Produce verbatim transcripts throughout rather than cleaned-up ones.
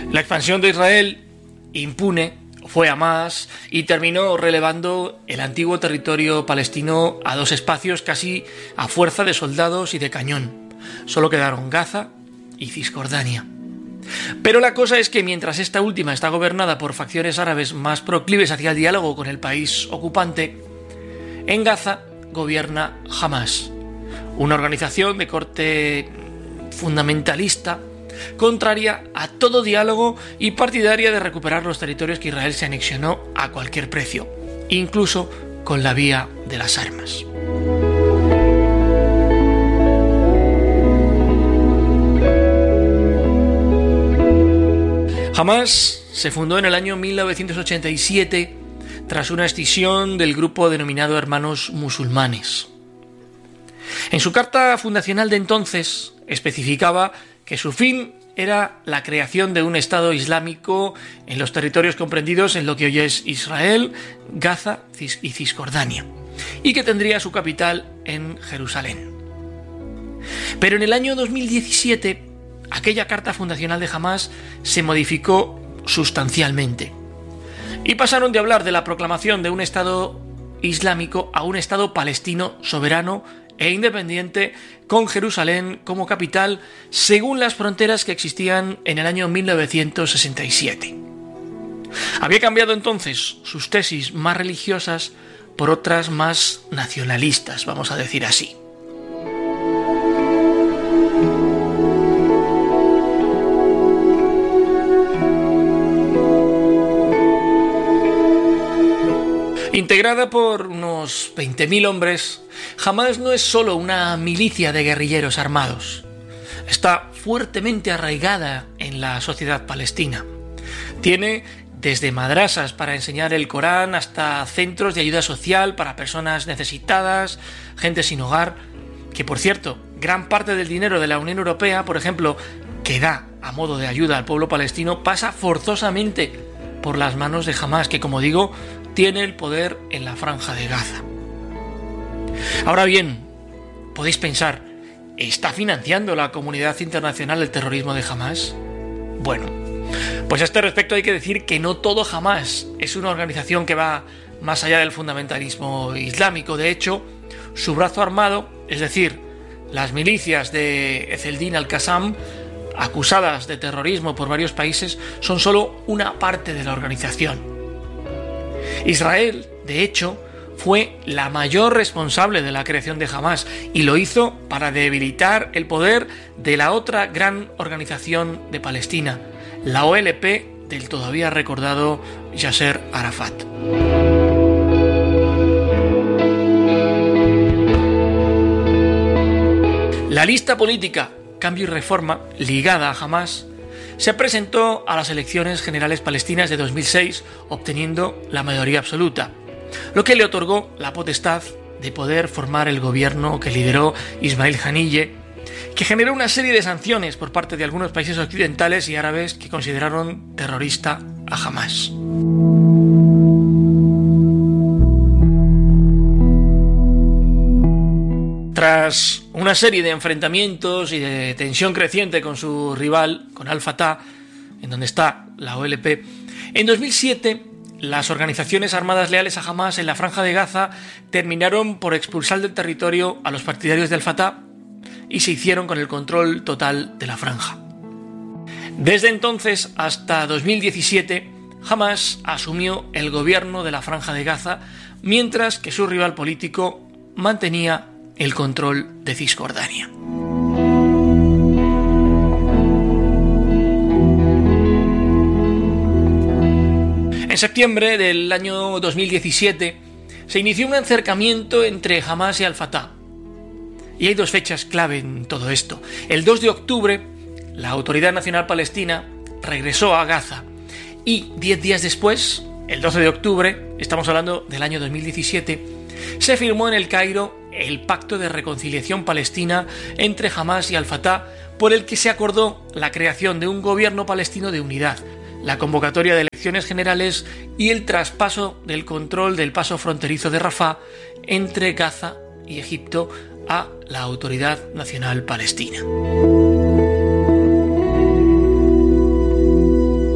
La expansión de Israel, impune, fue a más y terminó relevando el antiguo territorio palestino a dos espacios casi a fuerza de soldados y de cañón. Solo quedaron Gaza y Cisjordania. Pero la cosa es que mientras esta última está gobernada por facciones árabes más proclives hacia el diálogo con el país ocupante, en Gaza gobierna Hamás, una organización de corte fundamentalista, contraria a todo diálogo y partidaria de recuperar los territorios que Israel se anexionó a cualquier precio, incluso con la vía de las armas. Hamás se fundó en el año mil novecientos ochenta y siete tras una escisión del grupo denominado Hermanos Musulmanes. En su carta fundacional de entonces especificaba que su fin era la creación de un Estado islámico en los territorios comprendidos en lo que hoy es Israel, Gaza y Cisjordania, y que tendría su capital en Jerusalén. Pero en el año dos mil diecisiete, aquella carta fundacional de Hamás se modificó sustancialmente y pasaron de hablar de la proclamación de un Estado islámico a un Estado palestino soberano e independiente con Jerusalén como capital según las fronteras que existían en el año mil novecientos sesenta y siete. Había cambiado entonces sus tesis más religiosas por otras más nacionalistas, vamos a decir así. Integrada por unos veinte mil hombres, Hamás no es solo una milicia de guerrilleros armados. Está fuertemente arraigada en la sociedad palestina. Tiene desde madrasas para enseñar el Corán hasta centros de ayuda social para personas necesitadas, gente sin hogar, que por cierto, gran parte del dinero de la Unión Europea, por ejemplo, que da a modo de ayuda al pueblo palestino, pasa forzosamente por las manos de Hamás, que como digo, tiene el poder en la franja de Gaza. Ahora bien, podéis pensar, ¿está financiando la comunidad internacional el terrorismo de Hamás? Bueno, pues a este respecto hay que decir que no todo Hamás es una organización que va más allá del fundamentalismo islámico. De hecho, su brazo armado, es decir, las milicias de Ezeldin al-Qassam, acusadas de terrorismo por varios países, son solo una parte de la organización. Israel, de hecho, fue la mayor responsable de la creación de Hamás y lo hizo para debilitar el poder de la otra gran organización de Palestina, la O L P del todavía recordado Yasser Arafat. La lista política Cambio y Reforma, ligada a Hamás, se presentó a las elecciones generales palestinas de dos mil seis, obteniendo la mayoría absoluta, lo que le otorgó la potestad de poder formar el gobierno que lideró Ismail Haniyeh, que generó una serie de sanciones por parte de algunos países occidentales y árabes que consideraron terrorista a Hamás. Tras una serie de enfrentamientos y de tensión creciente con su rival, con Al-Fatah, en donde está la O L P, en dos mil siete las organizaciones armadas leales a Hamás en la franja de Gaza terminaron por expulsar del territorio a los partidarios de Al-Fatah y se hicieron con el control total de la franja. Desde entonces hasta dos mil diecisiete, Hamás asumió el gobierno de la franja de Gaza, mientras que su rival político mantenía el control de Cisjordania. En septiembre del año dos mil diecisiete se inició un acercamiento entre Hamás y Al-Fatah. Y hay dos fechas clave en todo esto. El dos de octubre, la Autoridad Nacional Palestina regresó a Gaza y diez días después, el doce de octubre, estamos hablando del año dos mil diecisiete, se firmó en el Cairo el Pacto de Reconciliación Palestina entre Hamás y Al-Fatah, por el que se acordó la creación de un gobierno palestino de unidad, la convocatoria de elecciones generales y el traspaso del control del paso fronterizo de Rafah entre Gaza y Egipto a la Autoridad Nacional Palestina.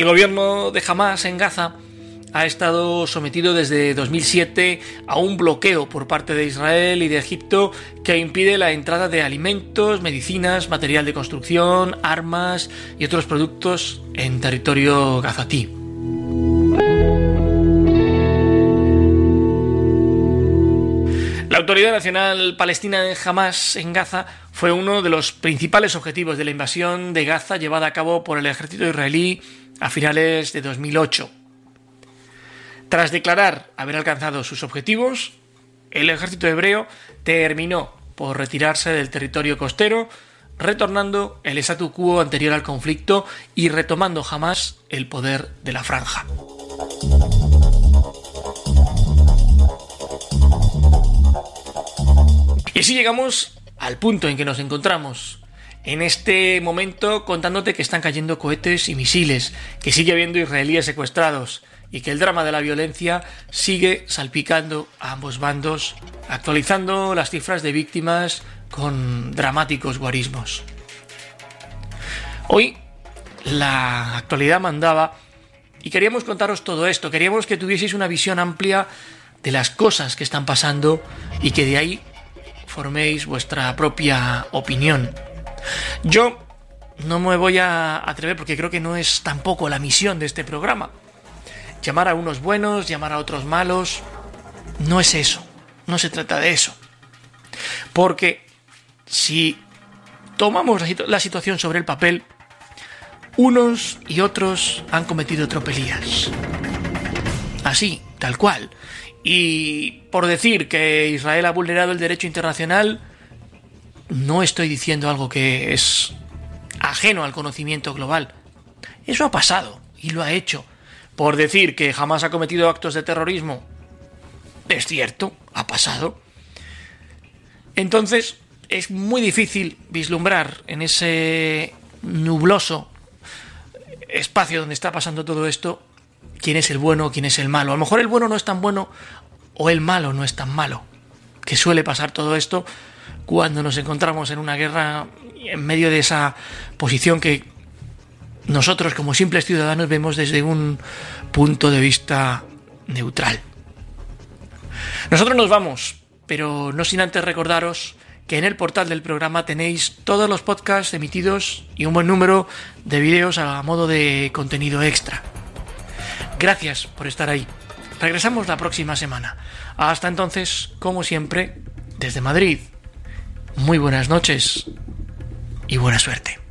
gobierno de Hamás en Gaza ha estado sometido desde dos mil siete a un bloqueo por parte de Israel y de Egipto que impide la entrada de alimentos, medicinas, material de construcción, armas y otros productos en territorio gazatí. La Autoridad Nacional Palestina de Hamás en Gaza fue uno de los principales objetivos de la invasión de Gaza llevada a cabo por el ejército israelí a finales de dos mil ocho. Tras declarar haber alcanzado sus objetivos, el ejército hebreo terminó por retirarse del territorio costero, retornando el statu quo anterior al conflicto y retomando Hamás el poder de la franja. Y así llegamos al punto en que nos encontramos. En este momento contándote que están cayendo cohetes y misiles, que sigue habiendo israelíes secuestrados y que el drama de la violencia sigue salpicando a ambos bandos, actualizando las cifras de víctimas con dramáticos guarismos. Hoy la actualidad mandaba y queríamos contaros todo esto, queríamos que tuvieseis una visión amplia de las cosas que están pasando y que de ahí forméis vuestra propia opinión. Yo no me voy a atrever, porque creo que no es tampoco la misión de este programa, llamar a unos buenos, llamar a otros malos. No es eso, no se trata de eso. Porque si tomamos la situación sobre el papel, unos y otros han cometido tropelías. Así, tal cual. Y por decir que Israel ha vulnerado el derecho internacional, no estoy diciendo algo que es ajeno al conocimiento global. Eso ha pasado y lo ha hecho. Por decir que Hamás ha cometido actos de terrorismo, es cierto, ha pasado. Entonces es muy difícil vislumbrar en ese nubloso espacio donde está pasando todo esto quién es el bueno o quién es el malo. A lo mejor el bueno no es tan bueno o el malo no es tan malo, que suele pasar todo esto cuando nos encontramos en una guerra, en medio de esa posición que nosotros como simples ciudadanos vemos desde un punto de vista neutral. Nosotros nos vamos, pero no sin antes recordaros que en el portal del programa tenéis todos los podcasts emitidos y un buen número de vídeos a modo de contenido extra. Gracias por estar ahí. Regresamos la próxima semana. Hasta entonces, como siempre, desde Madrid, muy buenas noches y buena suerte.